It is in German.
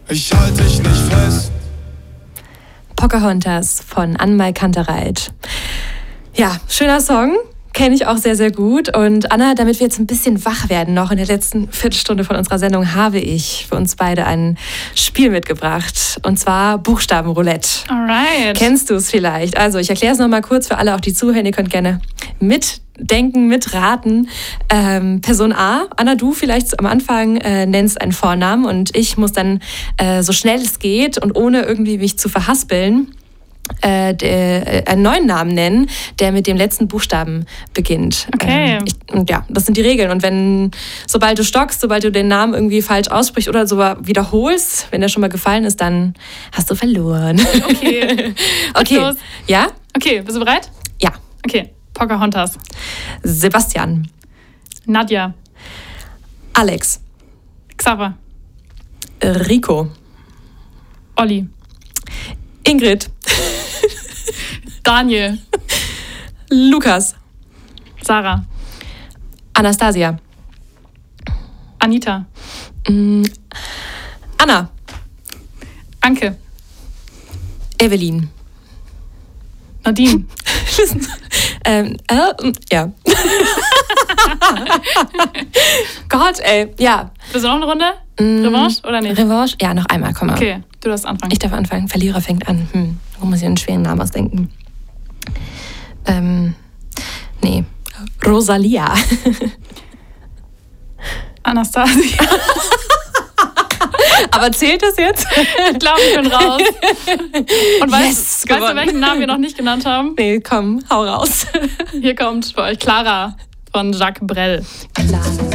Ich halte dich nicht fest. Pocahontas von Anne-Mai Kantereit. Ja, schöner Song. Kenne ich auch sehr, sehr gut. Und Anna, damit wir jetzt ein bisschen wach werden, noch in der letzten Viertelstunde von unserer Sendung, habe ich für uns beide ein Spiel mitgebracht. Und zwar Buchstabenroulette. Alright. Kennst du es vielleicht? Also ich erkläre es nochmal kurz für alle, auch die zuhören. Ihr könnt gerne mitdenken, mitraten. Person A, Anna, du vielleicht am Anfang nennst einen Vornamen und ich muss dann so schnell es geht und ohne irgendwie mich zu verhaspeln, einen neuen Namen nennen, der mit dem letzten Buchstaben beginnt. Okay. Das sind die Regeln. Und sobald du stockst, sobald du den Namen irgendwie falsch aussprichst oder so wiederholst, wenn der schon mal gefallen ist, dann hast du verloren. Okay. Okay. Los. Ja? Okay, bist du bereit? Ja. Okay. Pocahontas. Sebastian. Nadja. Alex. Xaver. Rico. Olli. Ingrid. Daniel. Lukas. Sarah. Anastasia. Anita. Anna. Anke. Evelyn. Nadine. Ja. Gott, ey. Ja. Willst du noch eine Runde? Revanche oder nicht? Revanche? Ja, noch einmal, komm mal. Okay, du darfst anfangen. Ich darf anfangen. Verlierer fängt an. Wo muss ich einen schweren Namen ausdenken? Nee. Rosalia. Anastasia. Aber zählt das jetzt? Ich glaube, ich bin raus. Und Yes, weißt du, welchen Namen wir noch nicht genannt haben? Nee, komm, hau raus. Hier kommt für euch Clara von Jacques Brel. Klar.